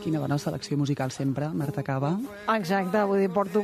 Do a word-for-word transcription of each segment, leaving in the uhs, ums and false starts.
Quina bona selecció musical sempre, Marta Cava. Exacte, vull dir, porto,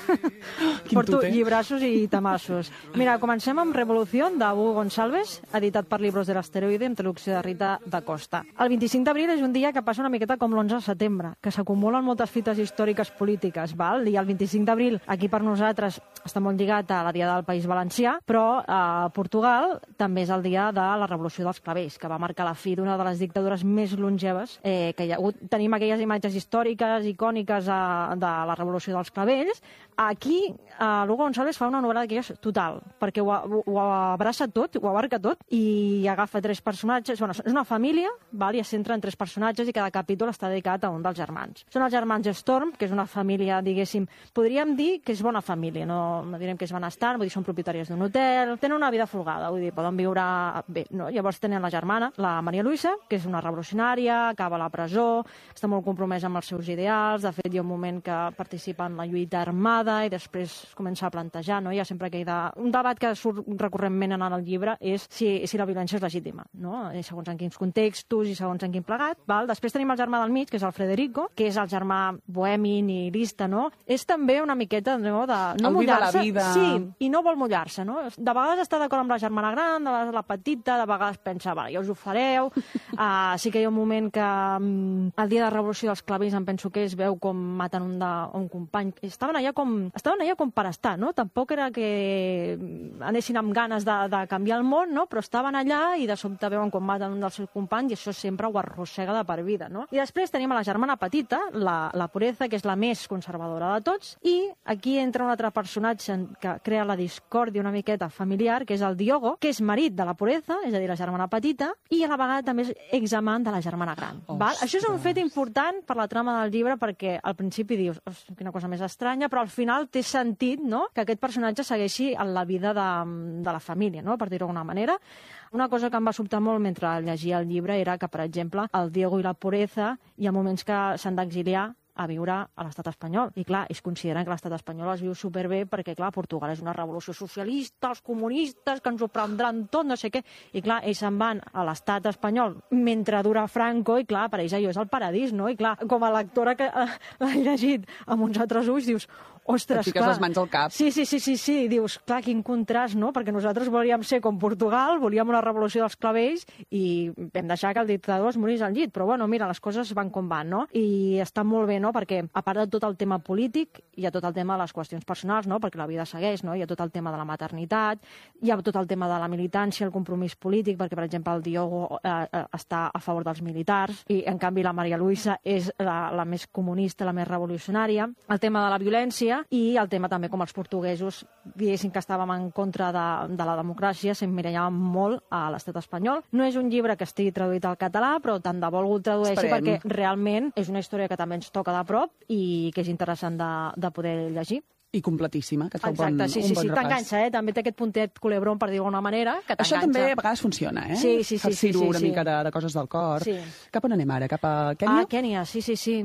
Quin porto tute. llibrassos i tamassos. Mira, comencem amb Revolución, de Hugo Gonçalves, editat per Libros de l'Asteroide, amb traducció de Rita da Costa. El vint-i-cinc d'abril és un dia que passa una miqueta com l'onze de setembre, que s'acumulen moltes fites històriques polítiques, val? I el vint-i-cinc d'abril, aquí per nosaltres, està molt lligat a la Diada del País Valencià, però a Portugal també és el dia de la Revolució dels Clavells, que va marcar la fi d'una de les dictadures més longeves eh, que hi ha hagut. Tenim aquelles imatges històriques, icòniques a, de la Revolució dels Clavells. Aquí, eh, Hugo Gonçalves fa una novel·la d'aquelles total, perquè ho, ho, ho abraça tot, ho abarca tot, i agafa tres personatges. Bueno, és una família, val? I es centra en tres personatges, i cada capítol està dedicat a un dels germans. Són els germans Storm, que és una família, diguéssim, podríem dir que és bona família, no, no direm que és benestant, vull dir, són propietaris d'un hotel, tenen una vida folgada, vull dir, poden viure bé, no? Llavors tenen la germana, la Maria Luisa, que és una revolucionària, acaba a la presó, està molt compromesa amb els seus ideals, de fet hi ha un moment que participa en la lluita armada i després es comença a plantejar, no? Hi ha sempre aquell de... Un debat que surt recurrentment en el llibre és si, si la violència és legítima, no? I segons en quins contextos i segons en quin plegat, val? Després tenim el germà del mig, que és el Frederico, que és el germà bohemi, nihilista, no? És també una miqueta, no?, de no el vida mullar-se. la vida. Sí, i no vol mullar-se, no? De vegades està d'acord amb la germana gran, de vegades la petita, de vegades pensa, va, ja us ho fareu. Uh, sí que hi ha un moment que um, el dia de la Revolució dels Clavells, em penso que es veu com maten un, de, un company. Estaven allà com, estaven allà com per estar, no? Tampoc era que anessin amb ganes de, de canviar el món, no? Però estaven allà i de sobte veuen com maten un dels seus companys i això sempre ho arrossega de per vida, no? I després tenim a la germana petita, la, la Pureza, que és la més conservadora de tots, i aquí entra un altre personatge que crea la discòrdia una miqueta familiar, que és el Diogo, que és marit de la Pureza, és a dir, la germana petita, i a la vegada també és examant de la germana gran. Val? Això és un fet important per la trama del llibre, perquè al principi dius, quina cosa més estranya, però al final té sentit, no?, que aquest personatge segueixi en la vida de, de la família, no?, per dir-ho d'alguna manera. Una cosa que em va sobtar molt mentre llegia el llibre era que, per exemple, el Diego i la Pureza hi ha moments que s'han d'exiliar a viure a l'estat espanyol. I clar, ells consideren que l'estat espanyol es viu superbé perquè, clar, Portugal és una revolució socialista, els comunistes, que ens ho prendran tot, no sé què. I clar, ells se'n van a l'estat espanyol mentre dura Franco i clar, per ells allò és el paradís, no? I clar, com a lectora que eh, l'ha llegit amb uns altres ulls, dius, ostres, Et fiques clar. les mans al cap. Sí, sí, sí, sí, sí, dius, clar, quin contrast, no? Perquè nosaltres volíem ser com Portugal, volíem una revolució dels clavells i vam deixar que el dictador es morís al llit. Però bueno, mira, les coses van com van, no? I està molt bé, no?, perquè a part de tot el tema polític, hi ha tot el tema de les qüestions personals, no?, perquè la vida segueix, no? Hi ha tot el tema de la maternitat, hi ha tot el tema de la militància, el compromís polític, perquè, per exemple, el Diogo eh, eh, està a favor dels militars i, en canvi, la Maria Luisa és la, la més comunista, la més revolucionària. El tema de la violència i el tema també com els portuguesos, diguéssim que estàvem en contra de, de la democràcia, s'emmirallàvem molt a l'estat espanyol. No és un llibre que estigui traduït al català, però tant de bo algú el tradueixi, Esperem. perquè realment és una història que també ens toca de prop i que és interessant de, de poder llegir. I completíssima, que et fa un bon, Exacte, sí, sí, un bon sí, repàs. t'enganxa, eh? També té aquest puntet culebrón, per dir-ho d'alguna manera, que t'enganxa. Això també a vegades funciona, eh? Sí, sí, sí, Farcir-ho sí, sí, una sí. mica de, de coses del cor. Sí. Cap on anem ara? Cap a Kènia? Ah, Kènia, sí, sí, sí.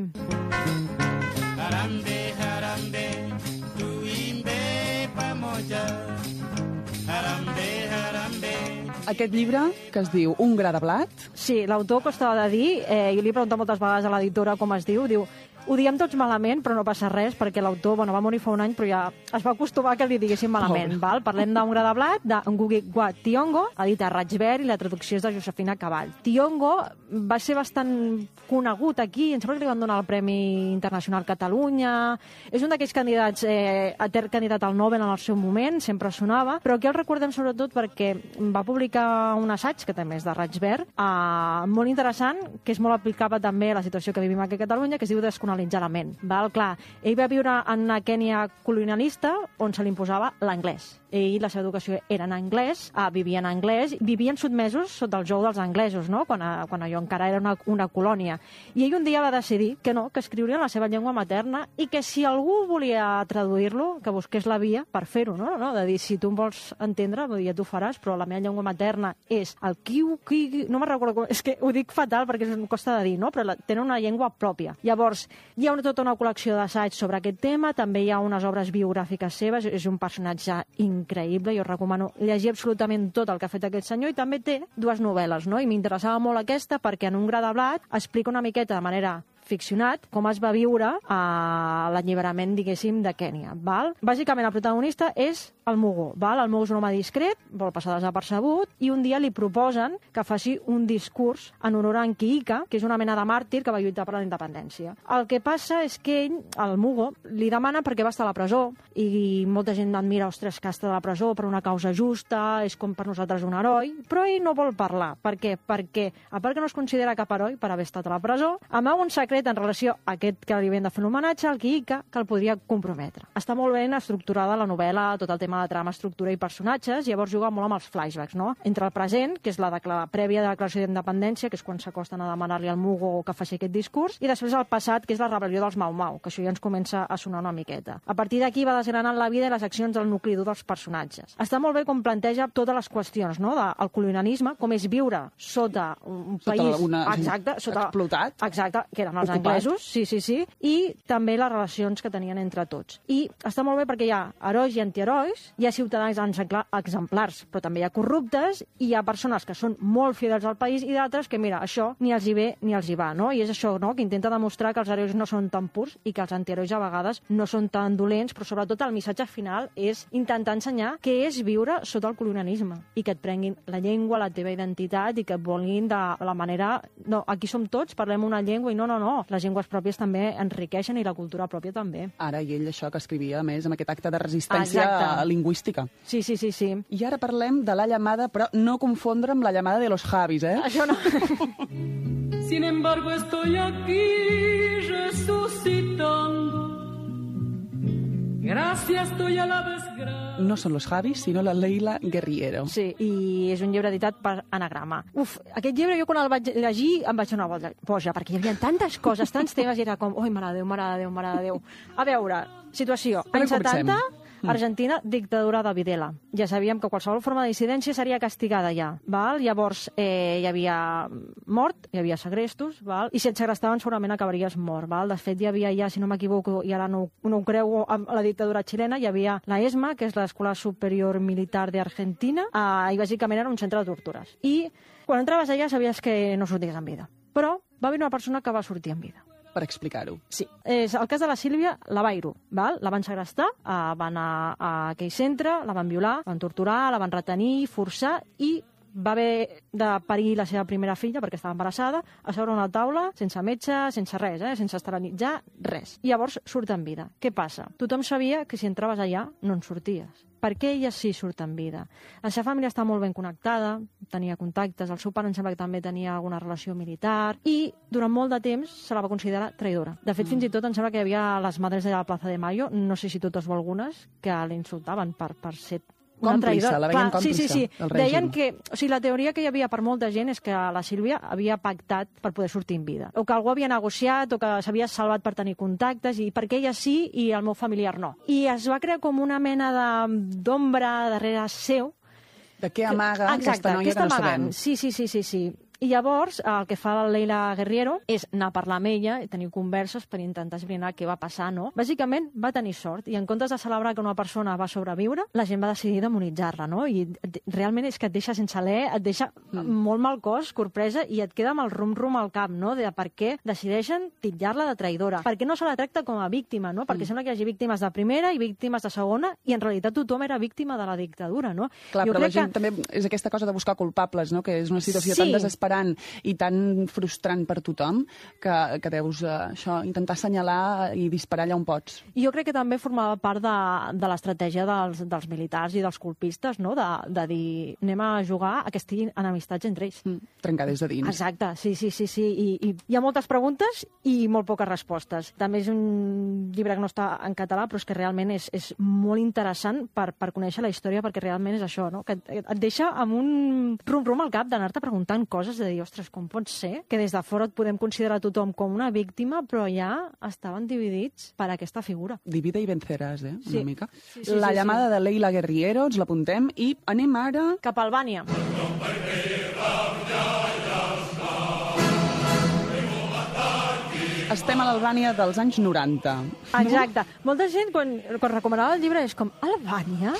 Harambe, harambe, tuimbe pamoja. Harambe, harambe. Aquest llibre, que es diu Un gra de blat, Sí, l'autor costava de dir, eh, jo li he preguntat moltes vegades a l'editora com es diu, diu, ho diem tots malament, però no passa res, perquè l'autor, bueno, va morir fa un any, però ja es va acostumar que li diguéssim malament, Oh. val? Parlem d'un gra de blat, de Ngugi wa Thiong'o, edit a Raig Verd, i la traducció és de Josefina Caball. Thiong'o va ser bastant conegut aquí, em sembla que li van donar el Premi Internacional Catalunya, és un d'aquells candidats, eh, a ter candidat al Nobel en el seu moment, sempre sonava, però aquí el recordem sobretot perquè va publicar un assaig, que també és de Raig Verd, eh, molt interessant, que és molt aplicable també a la situació que vivim aquí a Catalunya, que es diu Descolonitzar la ment. Val? Clar, ell va viure en una Kènia colonialista on se li imposava l'anglès. Ell, la seva educació era en anglès, eh, vivia en anglès, vivien sotmesos sota el jou dels anglesos, no?, quan, a, quan allò encara era una, una colònia. I ell un dia va decidir que no, que escriuria en la seva llengua materna i que si algú volia traduir-lo, que busqués la via per fer-ho, no? no? De dir, si tu em vols entendre, vull dir, ja t'ho faràs, però la meva llengua materna és el kiu, kiu, no me'n recordo com... És que ho dic fatal perquè em costa de dir, no? Però la, tenen una llengua pròpia. Llavors, hi ha una, tota una col·lecció d'assaigs sobre aquest tema, també hi ha unes obres biogràfiques seves, és un personatge increïble, jo recomano llegir absolutament tot el que ha fet aquest senyor, i també té dues novel·les, no? I m'interessava molt aquesta perquè en Un gra de blat explica una miqueta de manera ficcionat com es va viure a l'alliberament, diguéssim, de Kènia. Val? Bàsicament, el protagonista és el Mugo. Val? El Mugo és un home discret, vol passar desapercebut, i un dia li proposen que faci un discurs en honor a Nkiika, que és una mena de màrtir que va lluitar per la independència. El que passa és que ell, el Mugo, li demana perquè va estar a la presó, i molta gent admira, ostres, que està a la presó per una causa justa, és com per nosaltres un heroi, però ell no vol parlar. Per què? Perquè, a part que no es considera cap heroi per haver estat a la presó, amaga un secret en relació a aquest que li havien de fer l'homenatge, el Nkiika, que el podria comprometre. Està molt ben estructurada la novel·la, tot el tema de trama, estructura i personatges, llavors juga molt amb els flashbacks, no? Entre el present, que és la, la prèvia de la declaració d'independència, que és quan s'acosten a demanar-li al Mugo que faci aquest discurs, i després el passat, que és la rebel·lió dels Mau Mau, que això ja ens comença a sonar una miqueta. A partir d'aquí va desgranant la vida i les accions del nucli dur dels personatges. Està molt bé com planteja totes les qüestions, no?, del colonialisme, com és viure sota un sota país una, exacte, sota, explotat, exacte, que eren els ocupat. anglesos, sí, sí, sí, i també les relacions que tenien entre tots. I està molt bé perquè hi ha herois i antiherois, hi ha ciutadans exemplars, però també hi ha corruptes, i hi ha persones que són molt fidels al país i d'altres que, mira, això ni els hi ve ni els hi va, no? I és això, no?, que intenta demostrar que els herois no són tan purs i que els antiherois a vegades no són tan dolents, però sobretot el missatge final és intentar ensenyar què és viure sota el colonialisme i que et prenguin la llengua, la teva identitat, i que et vulguin de la manera... No, aquí som tots, parlem una llengua, i no, no, no, les llengües pròpies també enriqueixen i la cultura pròpia també. Ara, i ell això que escrivia, a més, amb aquest acte de resistència Exacte. lingüística. Sí, sí, sí, sí. I ara parlem de la llamada, però no confondre amb la llamada de los Javis, eh? Això no... Sin embargo, estoy aquí resucitando. Gracias, estoy a la desgracia. No són los Javis, sinó la Leila Guerriero. Sí, i és un llibre editat per Anagrama. Uf, aquest llibre jo quan el vaig llegir em vaig donar una boja, perquè hi havia tantes coses, tants temes, i era com, oi, mare de Déu, mare de Déu, mare de Déu. A veure, situació, Per on anys setanta... comencem? Argentina, dictadura de Videla. Ja sabíem que qualsevol forma de dissidència seria castigada ja. Val? Llavors eh, hi havia mort, hi havia segrestos, val? I si et segrestaven segurament acabaries mort. Val? De fet, hi havia ja, si no m'equivoco, i ara no, no ho creu, amb la dictadura xilena, hi havia la ESMA, que és l'Escola Superior Militar d'Argentina, eh, i bàsicament era un centre de tortures. I quan entraves allà sabies que no sorties en vida. Però va haver una persona que va sortir en vida. Per explicar-ho. Sí. És el cas de la Sílvia Lavairo, val? La van segrestar, eh, van anar a aquell centre, la van violar, la van torturar, la van retenir, forçar, i va haver de parir la seva primera filla perquè estava embarassada, a seure a una taula, sense metge, sense res, eh? sense esterilitzar, res. I llavors surt en vida. Què passa? Tothom sabia que si entraves allà no en sorties. Per què ella sí surt en vida? La seva família està molt ben connectada, tenia contactes, el seu pare em sembla que també tenia alguna relació militar, i durant molt de temps se la va considerar traïdora. De fet, mm. fins i tot em sembla que hi havia les madres de la Plaza de Mayo, no sé si totes o algunes, que l'insultaven per, per ser còmplice, la veien còmplice. Sí, sí, sí. Deien que, o sigui, la teoria que hi havia per molta gent és que la Sílvia havia pactat per poder sortir en vida. O que algú havia negociat, o que s'havia salvat per tenir contactes, i perquè ella sí i el meu familiar no. I es va crear com una mena d'ombra darrere seu. De què amaga Exacte, aquesta noia que no sabem. Sí, sí, sí, sí, sí. I llavors el que fa la Leila Guerriero és anar a parlar amb ella i tenir converses per intentar esbrinar què va passar, no? Bàsicament va tenir sort, i en comptes de celebrar que una persona va sobreviure, la gent va decidir demonitzar-la, no? I realment és que et deixa sense alè, et deixa mm. molt mal cos, corpresa, i et queda amb el rum-rum al cap, no? De per què decideixen titllar-la de traïdora. Perquè no se la tracta com a víctima, no? Perquè mm. sembla que hi hagi víctimes de primera i víctimes de segona, i en realitat tothom era víctima de la dictadura, no? Clar, jo però la gent que... també és aquesta cosa de buscar culpables, no? Que és una situació sí. tan desesperant i tan frustrant per tothom que, que deus uh, això, intentar assenyalar i disparar allà on pots. I jo crec que també formava part de, de l'estratègia dels, dels militars i dels colpistes, no? de, de dir, anem a jugar a que estiguin enemistats entre ells. Mm, trencar des de dins. Exacte, sí, sí, sí. sí. I, i hi ha moltes preguntes i molt poques respostes. També és un llibre que no està en català, però és que realment és, és molt interessant per, per conèixer la història, perquè realment és això, no? Que et, et deixa amb un rum-rum al cap d'anar-te preguntant coses, de dir, ostres, com pot ser que des de fora et podem considerar tothom com una víctima, però ja estaven dividits per aquesta figura. Divide i venceràs, eh? Sí. Una mica. Sí, sí, la sí, llamada sí. de Leila Guerriero, ens l'apuntem, i anem ara... Cap a Albània. Estem a l'Albània dels anys noranta. Exacte. Molta gent, quan, quan recomanava el llibre, és com, Albània?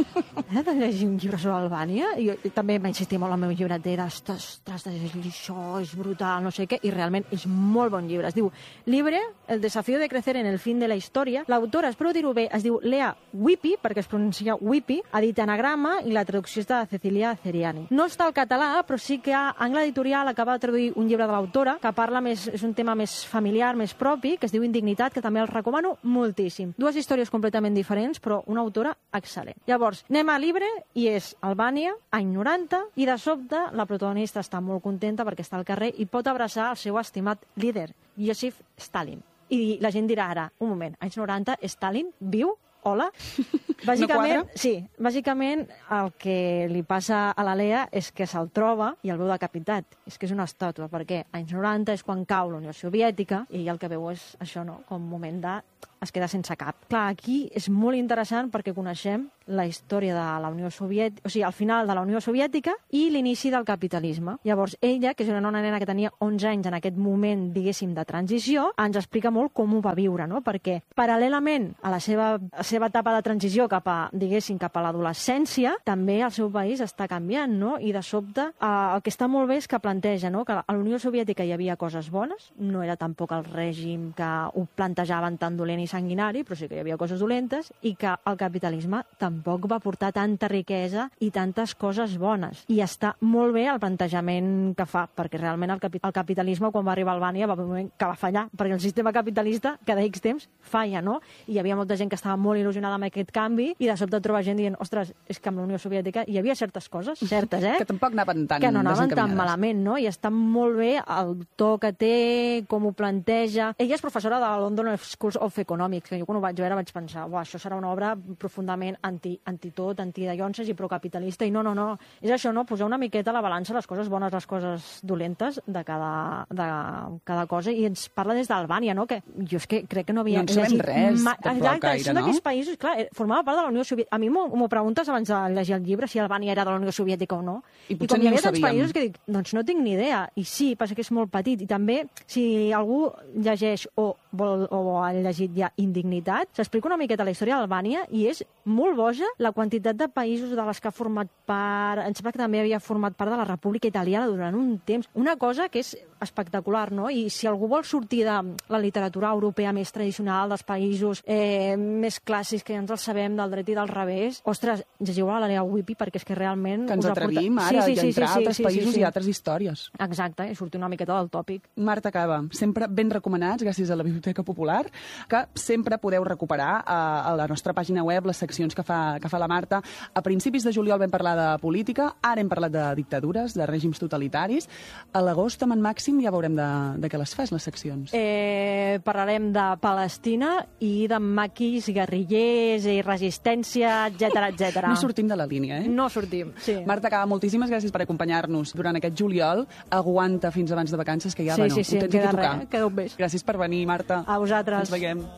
He de llegir un llibre sobre Albània? I jo i també m'ha insistit molt al meu llibreter, ostres, t'has de llegir això, és brutal, no sé què, i realment és molt bon llibre. Es diu Libre, el desafío de crecer en el fin de la història. L'autora, espero dir-ho bé, es diu Lea Whippy, perquè es pronuncia Whippy, ha dit anagrama, i la traducció és de Cecilia Ceriani. No està al català, però sí que Angle Editorial acaba de traduir un llibre de l'autora que parla més, és un tema més familiar, més propi, que es diu Indignitat, que també el recomano moltíssim. Dues històries completament diferents, però una autora excel·lent. Llavors, anem a Libre, i és Albània, any noranta, i de sobte la protagonista està molt contenta perquè està al carrer i pot abraçar el seu estimat líder, Josif Stalin. I la gent dirà ara, un moment, anys noranta, Stalin viu? Hola? Bàsicament, no sí, bàsicament el que li passa a la Lea és que se'l troba i el veu decapitat. És que és una estàtua, perquè anys noranta és quan cau la Unió Soviètica i el que veu és això, no? Com un moment de... es queda sense cap. Clar, aquí és molt interessant perquè coneixem la història de la Unió Soviètica, o sigui, el final de la Unió Soviètica i l'inici del capitalisme. Llavors, ella, que és una nena que tenia onze anys en aquest moment, diguéssim, de transició, ens explica molt com ho va viure, no? Perquè, paral·lelament a la seva, a la seva etapa de transició cap a, diguéssim, cap a l'adolescència, també el seu país està canviant, no? I de sobte, eh, el que està molt bé és que planteja, no?, que a la Unió Soviètica hi havia coses bones, no era tampoc el règim que ho plantejaven tan dolent i sanguinari, però sí que hi havia coses dolentes, i que el capitalisme tampoc va portar tanta riquesa i tantes coses bones. I està molt bé el plantejament que fa, perquè realment el, capi el capitalisme, quan va arribar a Albània, va haver un moment que va fallar, perquè el sistema capitalista cada X temps falla, no? I hi havia molta gent que estava molt il·lusionada amb aquest canvi, i de sobte troba gent dient, ostres, és que amb la Unió Soviètica hi havia certes coses, certes, eh? Que tampoc anaven tan que no anaven tan malament, no? I està molt bé el to que té, com ho planteja. Ella és professora de la London School of Economics, que jo quan ho vaig veure vaig pensar, uah, això serà una obra profundament anti, anti-tot, anti-dallonses i procapitalista, i no, no, no, és això, no? Posar una miqueta a la balança les coses bones, les coses dolentes de cada, de cada cosa, i ens parla des d'Albània, no? Que jo és que crec que no havia... No en sabem res, tampoc gaire, són no? d'aquests països, clar, formava part de la Unió Soviètica. A mi m'ho preguntes abans de llegir el llibre, si Albània era de la Unió Soviètica o no. I, I com hi havia tants països que dic, doncs no tinc ni idea. I sí, passa que és molt petit. I també, si algú llegeix o, vol, o ha llegit ja Indignitat, s'explica una miqueta la història d'Albània i és molt boja la quantitat de països de les que ha format part. Em sembla que també havia format part de la República Italiana durant un temps. Una cosa que és espectacular, no? I si algú vol sortir de la literatura europea més tradicional, dels països eh, més clàssics que ja ens els sabem, del dret i del revés, ostres, llegiu la Lea Whippy, perquè és que realment... Que ens atrevim ara sí, sí, i entrar sí, sí, a altres sí, països sí, sí. i altres històries. Exacte, i sortir una miqueta del tòpic. Marta Cava, sempre ben recomanats gràcies a la Biblioteca Popular, que sempre podeu recuperar a, a la nostra pàgina web les seccions que fa, que fa la Marta. A principis de juliol vam parlar de política, ara hem parlat de dictadures, de règims totalitaris. A l'agost, amb en Màxim, ja veurem de, de què les fas, les seccions. Eh, parlarem de Palestina i de maquis, guerrillers i resistència, etcètera, etcètera. No sortim de la línia, eh? No sortim, sí. Marta Cava, moltíssimes gràcies per acompanyar-nos durant aquest juliol. Aguanta fins abans de vacances, que ja, sí, bueno, sí, sí, ho tens aquí a tocar. Res, queda un bes. Gràcies per venir, Marta. A vosaltres. Ens veiem.